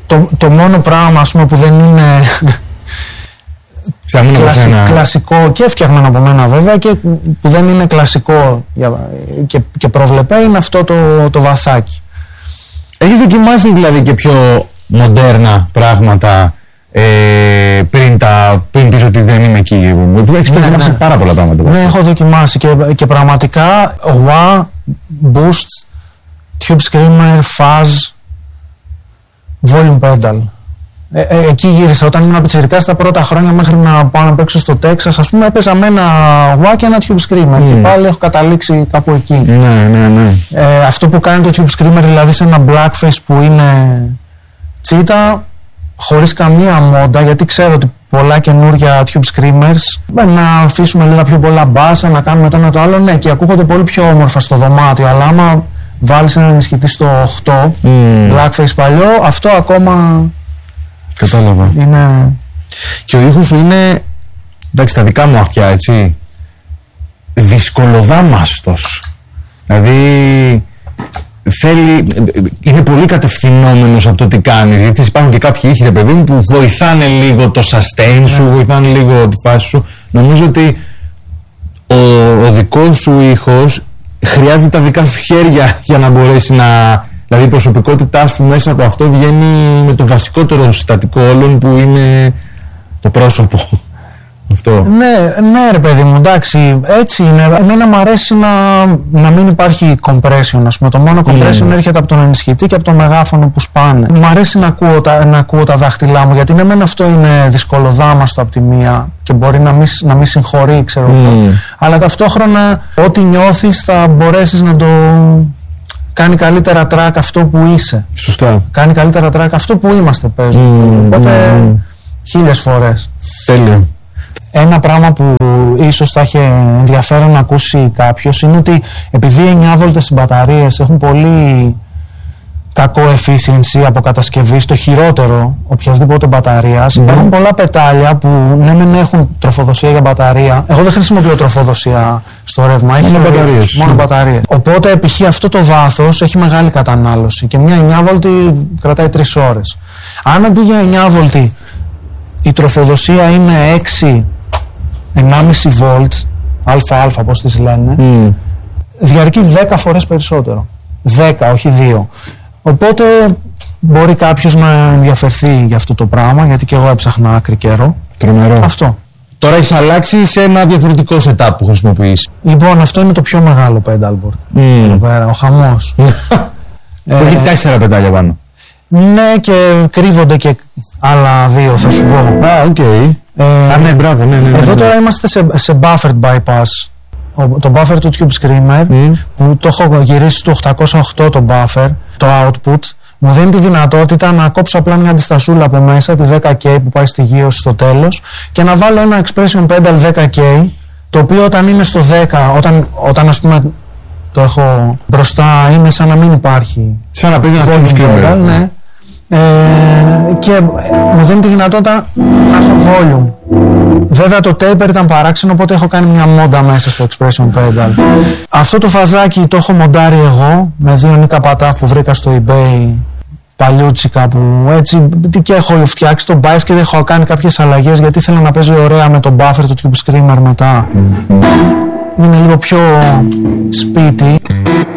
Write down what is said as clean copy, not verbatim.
Το μόνο πράγμα, ας πούμε, που δεν είναι κλασικό και έφτιαγμένο από μένα βέβαια και που δεν είναι κλασικό και προβλεπέ είναι αυτό το βαθάκι. Έχει δοκιμάσει δηλαδή και πιο μοντέρνα πράγματα πριν πεις ότι δεν είμαι εκεί? Έχεις δοκιμάσει πάρα πολλά πράγματα. Ναι, έχω δοκιμάσει και πραγματικά wah, boost, tube screamer, fuzz, volume pedal. Εκεί γύρισα όταν ήμουν πιτσιρικάς στα πρώτα χρόνια μέχρι να πάω να παίξω στο Τέξας, ας πούμε, έπαιζα με ένα wah και ένα tube screamer και πάλι έχω καταλήξει κάπου εκεί. Ναι. Αυτό που κάνει το tube screamer, δηλαδή σε ένα blackface που είναι τσίτα, χωρίς καμία μόντα, γιατί ξέρω ότι πολλά καινούρια tube screamers να αφήσουμε λίγα πιο πολλά μπάσα, να κάνουμε το ένα το άλλο, ναι, και ακούγονται πολύ πιο όμορφα στο δωμάτιο, αλλά άμα βάλεις έναν ενισχυτή στο 8 blackface παλιό, αυτό ακόμα κατάλαβα. Είναι... Και ο ήχος σου είναι, εντάξει, τα δικά μου αυτιά, έτσι, δυσκολοδάμαστος. Δηλαδή είναι πολύ κατευθυνόμενος από το τι κάνεις, γιατί υπάρχουν και κάποιοι ήχοι, ρε παιδί μου, που βοηθάνε λίγο το sustain σου, βοηθάνε λίγο τη φάση σου. Νομίζω ότι ο δικός σου ήχος χρειάζεται τα δικά σου χέρια για να μπορέσει να... Δηλαδή η προσωπικότητά σου μέσα από αυτό βγαίνει με το βασικότερο συστατικό όλων, που είναι το πρόσωπο. Αυτό. Ναι, ρε παιδί μου, εντάξει, έτσι είναι. Εμένα μου αρέσει να μην υπάρχει compression, ας πούμε. Το μόνο compression έρχεται από τον ενισχυτή και από το μεγάφωνο που σπάνε. Μου αρέσει να ακούω τα δάχτυλά μου, γιατί εμένα αυτό είναι δυσκολοδάμαστο από τη μία και μπορεί να μην συγχωρεί, ξέρω εγώ. Αλλά ταυτόχρονα, ό,τι νιώθεις θα μπορέσεις να το... Κάνει καλύτερα track αυτό που είσαι. Σωστά. Κάνει καλύτερα track αυτό που είμαστε, παίζουμε. Οπότε 1000 φορές. Τέλεια. Ένα πράγμα που ίσως θα είχε ενδιαφέρον να ακούσει κάποιος είναι ότι επειδή 9 βόλτες οι μπαταρίες έχουν πολύ κακό efficiency από κατασκευή, στο χειρότερο οποιασδήποτε μπαταρίας, υπάρχουν πολλά πετάλια που ναι μεν έχουν τροφοδοσία για μπαταρία. Εγώ δεν χρησιμοποιώ τροφοδοσία στο ρεύμα, μόνο μπαταρίες. Οπότε π.χ. αυτό το βάθος έχει μεγάλη κατανάλωση και μια 9 βόλτη κρατάει 3 ώρες. Αν αντί για 9 βόλτη η τροφοδοσία είναι 6,5 βόλτ, αλφα πώς τις λένε, διαρκεί 10 φορές περισσότερο. 10, όχι 2. Οπότε μπορεί κάποιος να ενδιαφερθεί για αυτό το πράγμα, γιατί και εγώ έψαχνα άκρη καιρό. Τρομερό. Αυτό. Τώρα έχεις αλλάξει σε ένα διαφορετικό setup που χρησιμοποιείς. Λοιπόν, αυτό είναι το πιο μεγάλο pedalboard. Εδώ πέρα, ο χαμός. Που έχει 4 πετάλια πάνω. Ναι, και κρύβονται και άλλα 2, θα σου πω. Οκ. Ναι, μπράβο, ναι. Εδώ τώρα είμαστε σε buffered bypass. Το buffer του Tube Screamer, που το έχω γυρίσει στο 808 το buffer, το output, μου δίνει τη δυνατότητα να κόψω απλά μια αντιστασούλα από μέσα, τη 10K που πάει στη γύρωση στο τέλος, και να βάλω ένα expression pedal 10K, το οποίο όταν είναι στο 10, όταν ας πούμε το έχω μπροστά, είναι σαν να μην υπάρχει. Σαν να παίζει ένα Tube Screamer. Ναι. Και μου δίνει τη δυνατότητα να έχω volume. Βέβαια το taper ήταν παράξενο, οπότε έχω κάνει μια μόντα μέσα στο expression pedal. Αυτό το φαζάκι το έχω μοντάρει εγώ με 2 νίκα πατάφ που βρήκα στο eBay παλιούτσικα, που έτσι, και έχω φτιάξει το bias και έχω κάνει κάποιες αλλαγές γιατί ήθελα να παίζει ωραία με το buffer του Tube Screamer μετά. Είναι λίγο πιο σπίτι.